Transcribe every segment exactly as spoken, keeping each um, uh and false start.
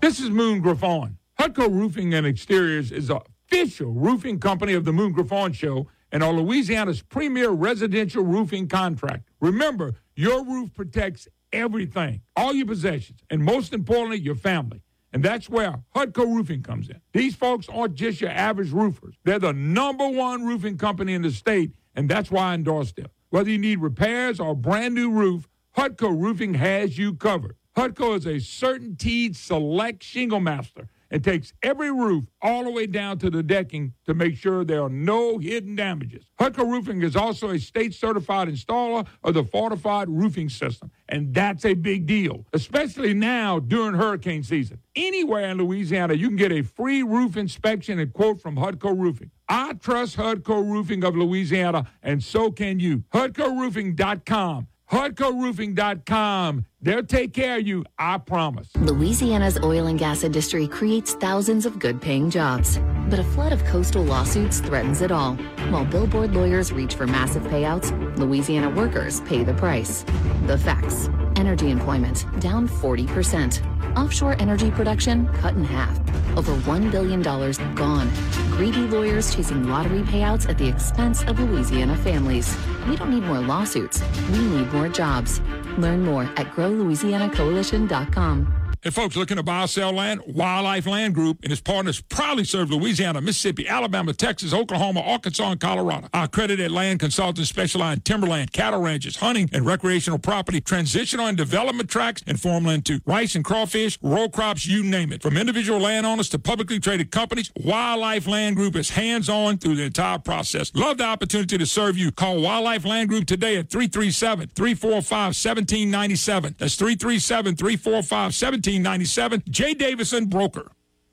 This is Moon Griffon. Hutco Roofing and Exteriors is the official roofing company of the Moon Griffon Show and are Louisiana's premier residential roofing contract. Remember, your roof protects everything, all your possessions, and most importantly, your family. And that's where Hutco Roofing comes in. These folks aren't just your average roofers. They're the number one roofing company in the state, and that's why I endorse them. Whether you need repairs or a brand new roof, Hutco Roofing has you covered. Hutco is a CertainTeed Select Shingle Master and takes every roof all the way down to the decking to make sure there are no hidden damages. Hutco Roofing is also a state-certified installer of the Fortified Roofing System, and that's a big deal, especially now during hurricane season. Anywhere in Louisiana, you can get a free roof inspection and quote from Hutco Roofing. I trust Hutco Roofing of Louisiana, and so can you. Hutco Roofing dot com. Hutco Roofing dot com. They'll take care of you, I promise. Louisiana's oil and gas industry creates thousands of good-paying jobs. But a flood of coastal lawsuits threatens it all. While billboard lawyers reach for massive payouts, Louisiana workers pay the price. The facts. Energy employment down forty percent. Offshore energy production cut in half. Over one billion dollars gone. Greedy lawyers chasing lottery payouts at the expense of Louisiana families. We don't need more lawsuits. We need more jobs. Learn more at grow louisiana coalition dot com. Hey, folks, looking to buy or sell land? Wildlife Land Group and its partners proudly serve Louisiana, Mississippi, Alabama, Texas, Oklahoma, Arkansas, and Colorado. Our accredited land consultants specialize in timberland, cattle ranches, hunting, and recreational property, transitional and development tracts, and farmland too. Rice and crawfish, row crops, you name it. From individual landowners to publicly traded companies, Wildlife Land Group is hands-on through the entire process. Love the opportunity to serve you. Call Wildlife Land Group today at three three seven, three four five, one seven nine seven. That's three three seven, three four five, one seven ninety-seven. Jay Davison, broker.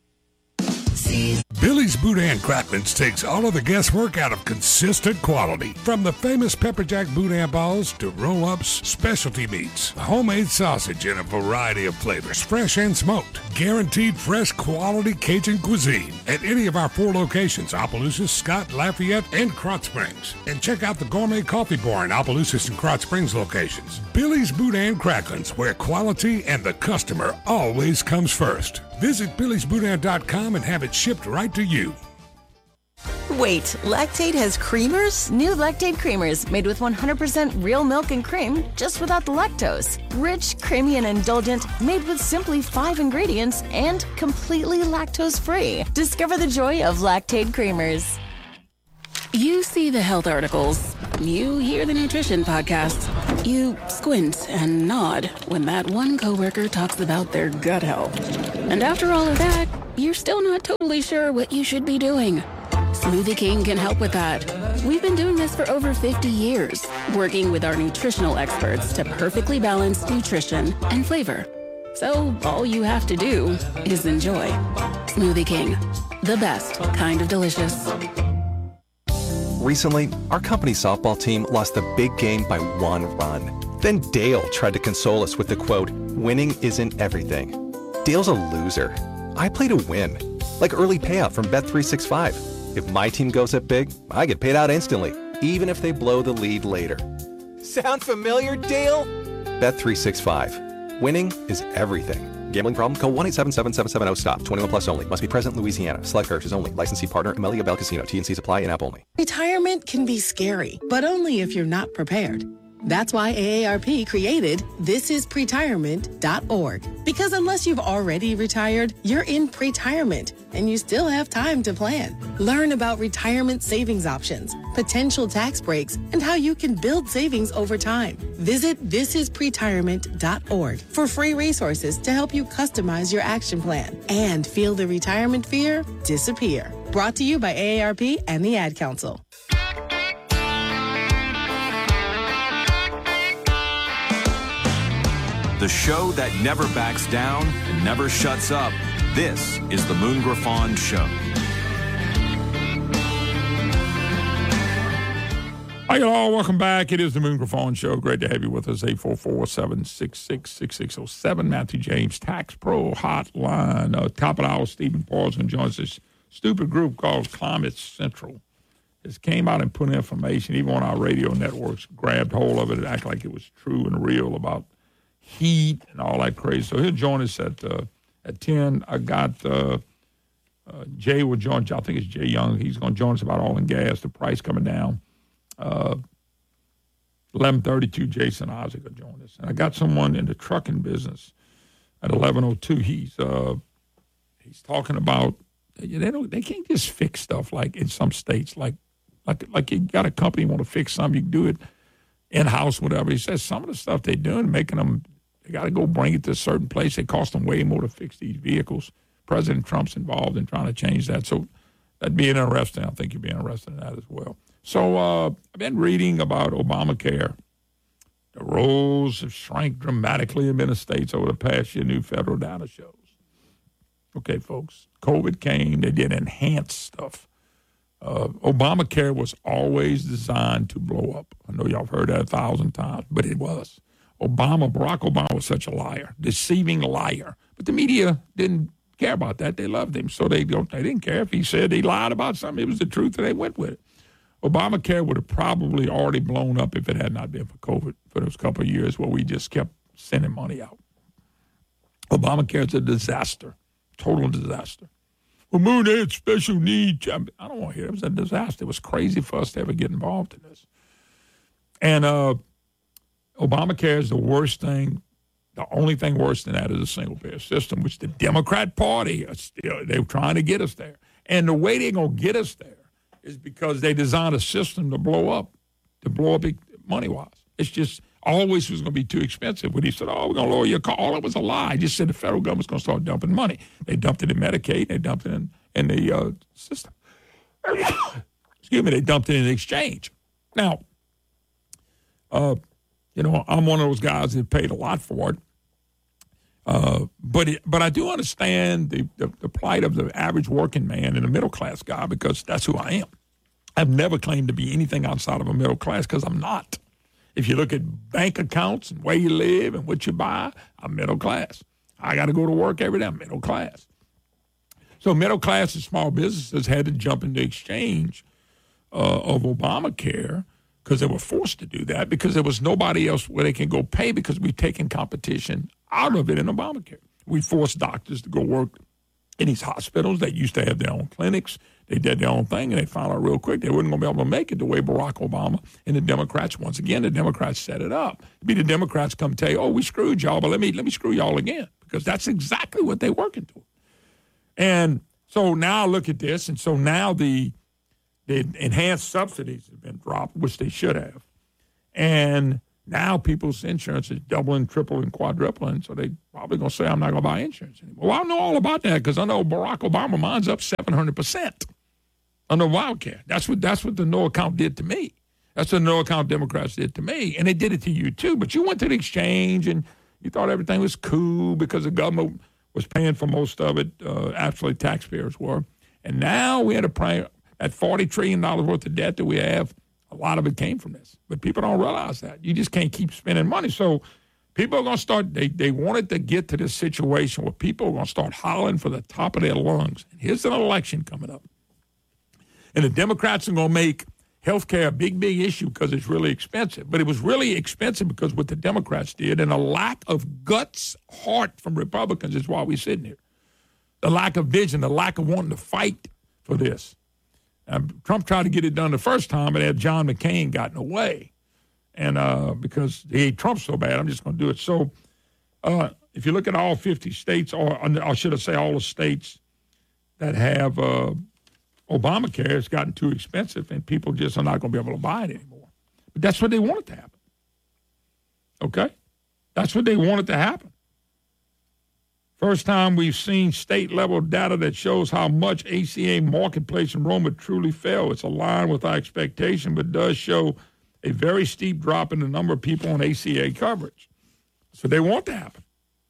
Billy's Boudin Crackmans takes all of the guesswork out of consistent quality. From the famous Pepper Jack Boudin balls to roll-ups, specialty meats, homemade sausage in a variety of flavors, fresh and smoked. Guaranteed fresh quality Cajun cuisine at any of our four locations, Opelousas, Scott, Lafayette, and Krotz Springs. And check out the Gourmet Coffee Bar in Opelousas and Krotz Springs locations. Billy's Boudin Crackmans, where quality and the customer always comes first. Visit billys boudin dot com and have it shipped right to you. Wait, Lactaid has creamers? New Lactaid creamers made with one hundred percent real milk and cream, just without the lactose. Rich, creamy, and indulgent, made with simply five ingredients and completely lactose-free. Discover the joy of Lactaid creamers. You see the health articles. You hear the nutrition podcasts. You squint and nod when that one coworker talks about their gut health. And after all of that, you're still not totally sure what you should be doing. Smoothie King can help with that. We've been doing this for over fifty years, working with our nutritional experts to perfectly balance nutrition and flavor. So all you have to do is enjoy. Smoothie King, the best kind of delicious. Recently, our company softball team lost the big game by one run. Then Dale tried to console us with the quote, "Winning isn't everything." Dale's a loser. I play to win, like early payout from Bet three sixty-five. If my team goes up big, I get paid out instantly, even if they blow the lead later. Sound familiar, Dale? Bet three sixty-five. Winning is everything. Gambling problem? Call one eight seven seven, seven seven zero, stop. twenty-one plus only. Must be present in Louisiana. Select purchase only. Licensee partner, Amelia Bell Casino. T and C's apply. In-app only. Retirement can be scary, but only if you're not prepared. That's why A A R P created this is pretirement dot org. Because unless you've already retired, you're in pretirement, and you still have time to plan. Learn about retirement savings options, potential tax breaks, and how you can build savings over time. Visit this is pretirement dot org for free resources to help you customize your action plan and feel the retirement fear disappear. Brought to you by A A R P and the Ad Council. The show that never backs down and never shuts up. This is the Moon Griffon Show. Hi, y'all. Welcome back. It is the Moon Griffon Show. Great to have you with us. eight four four, seven six six, six six zero seven. Matthew James, Tax Pro Hotline. Uh, top of the hour, Stephen Paulson joins this stupid group called Climate Central. It came out and put information, even on our radio networks, grabbed hold of it and acted like it was true and real about heat and all that crazy. So he'll join us at uh, At ten, I got uh, uh, Jay will join. I think it's Jay Young. He's going to join us about oil and gas. The price coming down. Uh, eleven thirty-two, Jason Isaac will join us. And I got someone in the trucking business at eleven oh two. He's uh, he's talking about they don't they can't just fix stuff like in some states like like like you got a company want to fix something, you can do it in house, whatever. He says some of the stuff they're doing, making them. They got to go bring it to a certain place. It costs them way more to fix these vehicles. President Trump's involved in trying to change that. So that'd be interesting. I think you'd be interested in that as well. So uh, I've been reading about Obamacare. The rolls have shrank dramatically in many states over the past year, new federal data shows. Okay, folks, COVID came. They did enhanced stuff. Uh, Obamacare was always designed to blow up. I know y'all have heard that a thousand times, but it was. Obama, Barack Obama was such a liar, deceiving liar. But the media didn't care about that. They loved him, so they don't. They didn't care if he said he lied about something. It was the truth, and they went with it. Obamacare would have probably already blown up if it had not been for COVID for those couple of years where we just kept sending money out. Obamacare is a disaster, total disaster. Well, Moon, they had special needs. I don't want to hear it. It was a disaster. It was crazy for us to ever get involved in this. And uh, Obamacare is the worst thing. The only thing worse than that is a single-payer system, which the Democrat Party, are still, they're trying to get us there. And the way they're going to get us there is because they designed a system to blow up, to blow up money-wise. It's just always was going to be too expensive. When he said, oh, we're going to lower your cost, all it was a lie. He just said the federal government's going to start dumping money. They dumped it in Medicaid. They dumped it in, in the uh, system. Excuse me, they dumped it in the exchange. Now, uh, you know, I'm one of those guys that paid a lot for it. Uh, but it, but I do understand the, the, the plight of the average working man and the middle-class guy because that's who I am. I've never claimed to be anything outside of a middle class because I'm not. If you look at bank accounts and where you live and what you buy, I'm middle class. I got to go to work every day. I'm middle class. So middle class and small businesses had to jump into exchange uh, of Obamacare because they were forced to do that because there was nobody else where they can go pay because we've taken competition out of it in Obamacare. We forced doctors to go work in these hospitals that used to have their own clinics. They did their own thing, and they found out real quick they weren't going to be able to make it the way Barack Obama and the Democrats, once again, the Democrats set it up. It'd be the Democrats come tell you, oh, we screwed y'all, but let me let me screw y'all again because that's exactly what they're working to. And so now look at this, and so now the the enhanced subsidies have been dropped, which they should have. And now people's insurance is doubling, tripling, quadrupling, so they probably going to say, I'm not going to buy insurance anymore. Well, I know all about that because I know Barack Obama, mine's up seven hundred percent on the Wildcat. That's what that's what the no account did to me. That's what the no account Democrats did to me, and they did it to you too. But you went to the exchange, and you thought everything was cool because the government was paying for most of it, uh, actually taxpayers were. And now we had to pay that forty trillion dollars worth of debt that we have. A lot of it came from this, but people don't realize that. You just can't keep spending money. So people are going to start, they, they wanted to get to this situation where people are going to start hollering for the top of their lungs. And here's an election coming up. And the Democrats are going to make health care a big, big issue because it's really expensive. But it was really expensive because what the Democrats did and a lack of guts, heart from Republicans is why we're sitting here. The lack of vision, the lack of wanting to fight for this. Um, Trump tried to get it done the first time, but had John McCain gotten away. And uh, because he hates Trump so bad, I'm just going to do it. So uh, if you look at all fifty states, or, or should I say all the states that have uh, Obamacare, it's gotten too expensive, and people just are not going to be able to buy it anymore. But that's what they wanted to happen. Okay? That's what they wanted to happen. First time we've seen state-level data that shows how much A C A marketplace enrollment truly fell. It's aligned with our expectation, but does show a very steep drop in the number of people on A C A coverage. So they want to happen.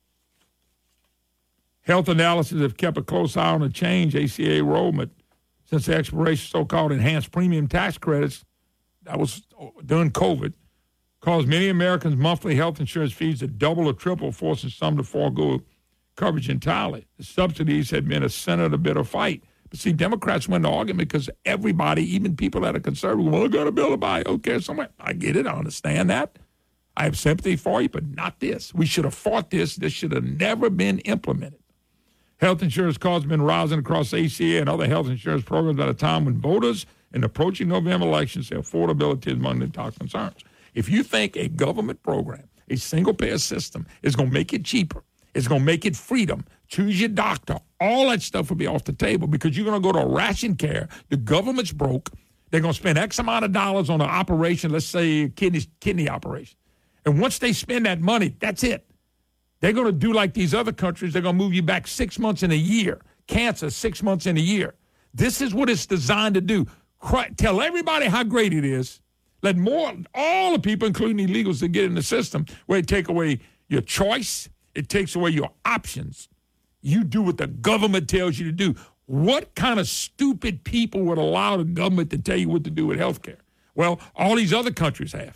Health analysis have kept a close eye on the change A C A enrollment since the expiration of so-called enhanced premium tax credits that was during COVID caused many Americans' monthly health insurance fees to double or triple, forcing some to forego coverage entirely. The subsidies had been a center of the bitter fight. But see, Democrats win the argument because everybody, even people that are conservative, well, I got a bill to buy. Okay, somewhere. I get it. I understand that. I have sympathy for you, but not this. We should have fought this. This should have never been implemented. Health insurance costs have been rising across A C A and other health insurance programs at a time when voters in the approaching November elections say affordability is among the top concerns. If you think a government program, a single-payer system, is going to make it cheaper, it's going to make it freedom, choose your doctor, all that stuff will be off the table because you're going to go to a ration care. The government's broke. They're going to spend X amount of dollars on an operation, let's say a kidney, kidney operation. And once they spend that money, that's it. They're going to do like these other countries. They're going to move you back six months in a year. Cancer, six months in a year. This is what it's designed to do. Tell everybody how great it is. Let more, all the people, including illegals, to get in the system where it take away your choice. It takes away your options. You do what the government tells you to do. What kind of stupid people would allow the government to tell you what to do with health care? Well, all these other countries have.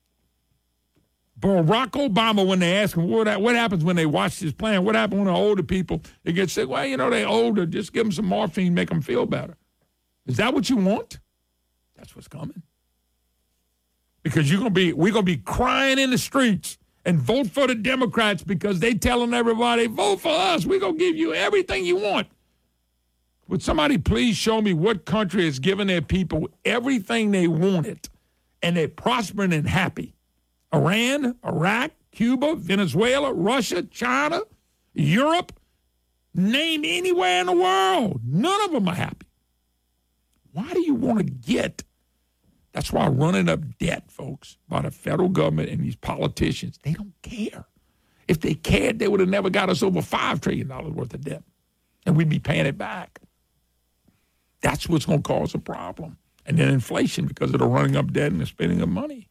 Barack Obama, when they ask him, what, what happens when they watch this plan? What happens when the older people, they get sick? Well, you know, they're older. Just give them some morphine, make them feel better. Is that what you want? That's what's coming. Because you're gonna be, we're going to be crying in the streets and vote for the Democrats because they telling everybody, vote for us. We're going to give you everything you want. Would somebody please show me what country has given their people everything they wanted and they're prospering and happy? Iran, Iraq, Cuba, Venezuela, Russia, China, Europe, name anywhere in the world. None of them are happy. Why do you want to get? That's why running up debt, folks, by the federal government and these politicians, they don't care. If they cared, they would have never got us over five trillion dollars worth of debt, and we'd be paying it back. That's what's going to cause a problem. And then inflation because of the running up debt and the spending of money.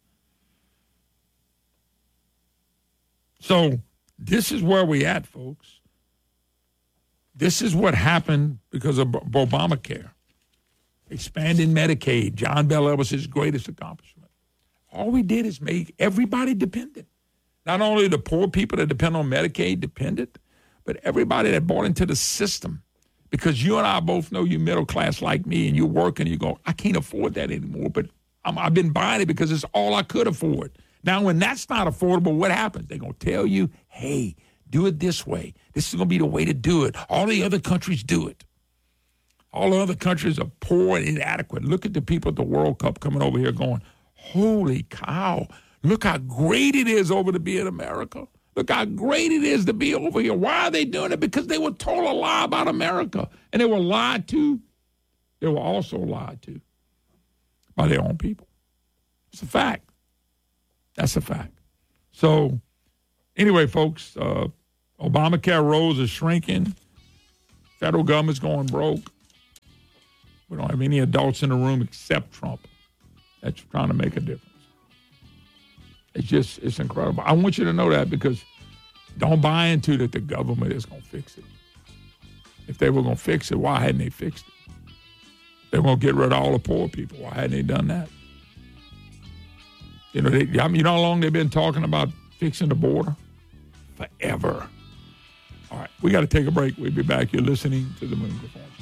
So this is where we at, folks. This is what happened because of Obamacare. Expanding Medicaid, John Bel Edwards' greatest accomplishment. All we did is make everybody dependent. Not only the poor people that depend on Medicaid dependent, but everybody that bought into the system. Because you and I both know you're middle class like me and you're working and you go, I can't afford that anymore, but I'm, I've been buying it because it's all I could afford. Now, when that's not affordable, what happens? They're going to tell you, hey, do it this way. This is going to be the way to do it. All the other countries do it. All the other countries are poor and inadequate. Look at the people at the World Cup coming over here going, holy cow, look how great it is over to be in America. Look how great it is to be over here. Why are they doing it? Because they were told a lie about America. And they were lied to. They were also lied to by their own people. It's a fact. That's a fact. So, anyway, folks, uh, Obamacare rolls is shrinking. Federal government's going broke. We don't have any adults in the room except Trump that's trying to make a difference. It's just, it's incredible. I want you to know that because don't buy into that the government is going to fix it. If they were going to fix it, why hadn't they fixed it? They were going to get rid of all the poor people. Why hadn't they done that? You know, they, I mean, you know how long they've been talking about fixing the border? Forever. All right, we got to take a break. We'll be back. You're listening to the Moon Performance.